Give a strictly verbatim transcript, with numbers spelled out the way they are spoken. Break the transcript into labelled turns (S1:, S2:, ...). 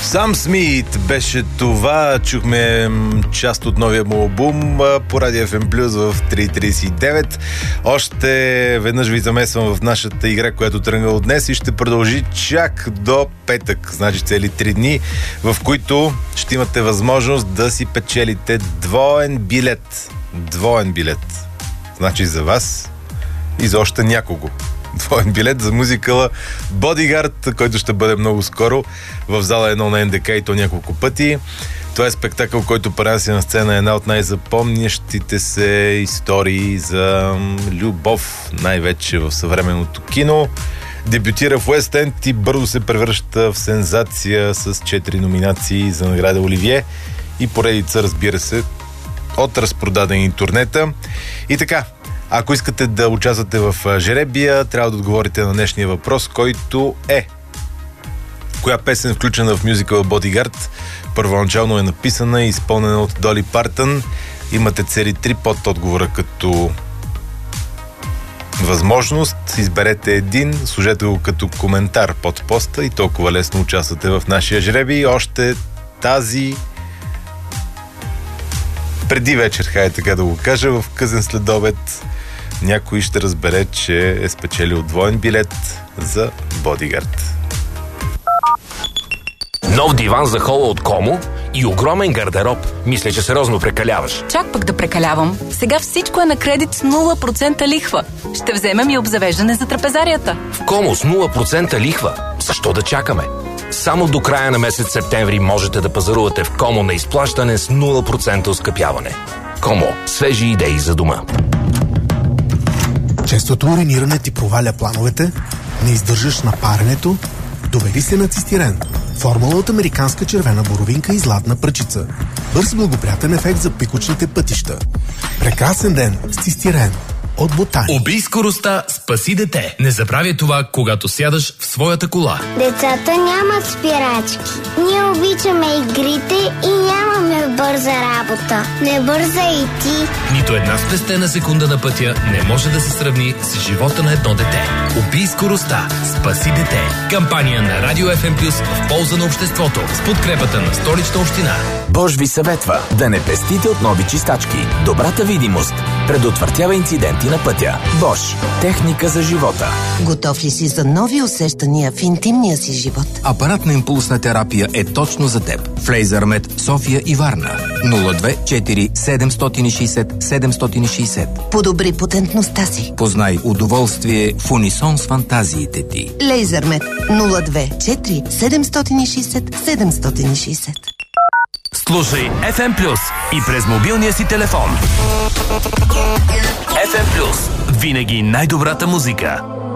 S1: Сам Смит беше това. Чухме част от новия му албум по Радио Еф Ем Плюс в три трийсет и девет. Още веднъж ви замесвам в нашата игра, която тръгна от днес и ще продължи чак до петък. Значи цели три дни, в които ще имате възможност да си печелите двоен билет. Двоен билет. Значи за вас и за още някого. Двоен билет за мюзикъла Бодигард, който ще бъде много скоро в зала едно на Ен Де Ка, и то няколко пъти. Това е спектакъл, който пренася на сцена една от най-запомнящите се истории за любов, най-вече в съвременното кино. Дебютира в Уест Енд и бързо се превръща в сензация с четири номинации за награда Оливие и поредица, разбира се, от разпродадени турнета. И така, ако искате да участвате в жребия, трябва да отговорите на днешния въпрос, който е: коя песен, включена в мюзикъла Бодигард, първоначално е написана и изпълнена от Доли Партън? Имате цели три подотговора като възможност. Изберете един, сложете го като коментар под поста и толкова лесно участвате в нашия жребий. Още тази преди вечер, хайде така да го кажа, в късен следобед някой ще разбере, че е спечелил двоен билет за Бодигард.
S2: Нов диван за хола от Комо и огромен гардероб. Мисля, че сериозно прекаляваш.
S3: Чак пък да прекалявам. Сега всичко е на кредит с нула процента лихва. Ще вземем и обзавеждане за трапезарията.
S2: В Комо с нула процента лихва. Защо да чакаме? Само до края на месец септември можете да пазарувате в Комо на изплащане с нула процента оскъпяване. Комо. Свежи идеи за дома.
S4: Честото уриниране ти проваля плановете, не издържаш на паренето, довери се на цистирен. Формула от американска червена боровинка и златна пръчица. Бърз благоприятен ефект за пикочните пътища. Прекрасен ден с цистирен от Ботани.
S5: Убий скоростта, спаси дете. Не забравяй това, когато сядаш в своята кола.
S6: Децата нямат спирачки. Ние обичаме игрите и нямаме бърза работа. Не бърза и ти.
S5: Нито една спестена секунда на пътя не може да се сравни с живота на едно дете. Убий скоростта, спаси дете. Кампания на Радио Еф Ем Плюс в полза на обществото с подкрепата на Столична община.
S7: Бош ви съветва да не пестите от нови чистачки. Добрата видимост предотвратява инциденти на пътя. Бош. Техника за живота.
S8: Готов ли си за нови усещания в интимния си живот?
S9: Апаратна импулсна терапия е точно за теб. В Лейзърмед, София и Варна. нула две четири седем шест седем седем шест седем.
S8: Подобри потентността си.
S9: Познай удоволствие в унисон с фантазиите ти.
S8: Лейзърмед нула две четири седем шест седем шест седем.
S2: Слушай Еф Ем Плюс и през мобилния си телефон. Еф Ем Плюс. Винаги най-добрата музика.